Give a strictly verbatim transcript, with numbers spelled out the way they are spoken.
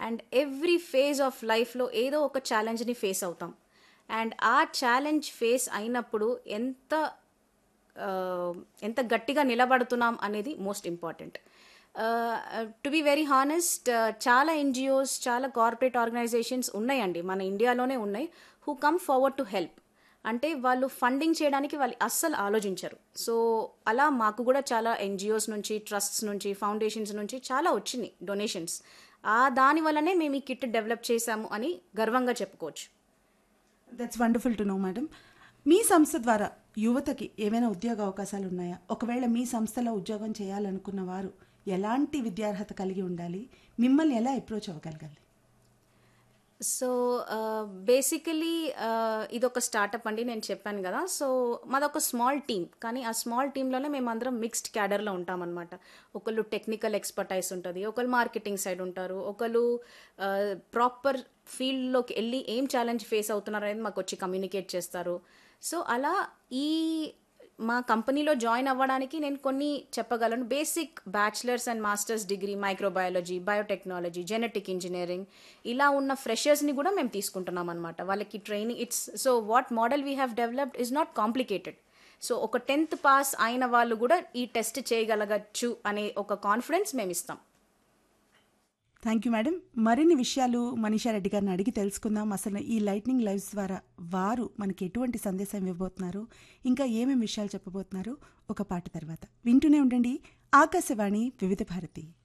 And every phase of లైఫ్లో ఏదో ఒక ఛాలెంజ్ని ఫేస్ అవుతాం. అండ్ ఆ ఛాలెంజ్ ఫేస్ అయినప్పుడు ఎంత ఆ, ఎంత గట్టిగా నిలబడుతున్నాం అనేది most important. To be very honest, చాలా ఎన్జిఓస్, చాలా కార్పొరేట్ ఆర్గనైజేషన్స్ ఉన్నాయండి, మన ఇండియాలోనే ఉన్నాయి, who come forward to help. అంటే వాళ్ళు ఫండింగ్ చేయడానికి వాళ్ళు అస్సలు ఆలోచించరు. సో అలా మాకు కూడా చాలా ఎన్జిఓస్ నుంచి, ట్రస్ట్స్ నుంచి, ఫౌండేషన్స్ నుంచి చాలా వచ్చినాయి డొనేషన్స్. ఆ దాని వల్లనే మేము ఈ కిట్ డెవలప్ చేశాము అని గర్వంగా చెప్పుకోవచ్చు. That's wonderful to know madam. మీ సంస్థ ద్వారా యువతకి ఏమైనా ఉద్యోగ అవకాశాలు ఉన్నాయా? ఒకవేళ మీ సంస్థలో ఉద్యోగం చేయాలనుకున్న వారు ఎలాంటి విద్యార్హత కలిగి ఉండాలి? మిమ్మల్ని ఎలా అప్రోచ్ అవ్వగలగాలి? సో బేసికలీ ఇదొక స్టార్టప్ అండి, నేను చెప్పాను కదా. సో మాదొక స్మాల్ టీమ్, కానీ ఆ స్మాల్ టీంలోనే మేము అందరం మిక్స్డ్ క్యాడర్లో ఉంటామన్నమాట. ఒకళ్ళు టెక్నికల్ ఎక్స్పర్టైజ్ ఉంటుంది, ఒకళ్ళు మార్కెటింగ్ సైడ్ ఉంటారు, ఒకళ్ళు ప్రాపర్ ఫీల్డ్లోకి వెళ్ళి ఏం ఛాలెంజ్ ఫేస్ అవుతున్నారు అనేది మాకు వచ్చి కమ్యూనికేట్ చేస్తారు. సో అలా ఈ మా కంపెనీలో జాయిన్ అవ్వడానికి నేను కొన్ని చెప్పగలను. Basic bachelors and masters degree microbiology, biotechnology, genetic engineering ఇలా ఉన్న ఫ్రెషర్స్ని కూడా మేము తీసుకుంటున్నాం అనమాట. వాళ్ళకి training it's so what model we have developed is not complicated. So ఒక టెన్త్ పాస్ అయిన వాళ్ళు కూడా ఈ టెస్ట్ చేయగలగచ్చు అనే ఒక కాన్ఫిడెన్స్ మేము ఇస్తాం. Thank you madam. మరిన్ని విషయాలు మనీషా రెడ్డి గారిని అడిగి తెలుసుకుందాం. అసలు ఈ లైట్నింగ్ లైవ్స్ ద్వారా వారు మనకి ఎటువంటి సందేశం ఇవ్వబోతున్నారు, ఇంకా ఏమేమి విషయాలు చెప్పబోతున్నారు ఒక పాట తర్వాత వింటూనే ఉండండి. ఆకాశవాణి వివిధ భారతి.